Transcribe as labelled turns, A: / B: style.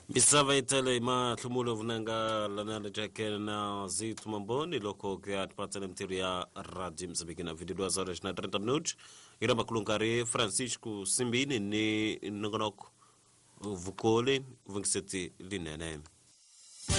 A: Misava itele ma tlhumulo vunanga lanana jake na zitu mamboni loko ke atpatsa mtiru ya radio Mozambique na video 2 horas na 30 minutos ira makulunkari Francisco Simbini ni nongonoko vukole vungiseti linene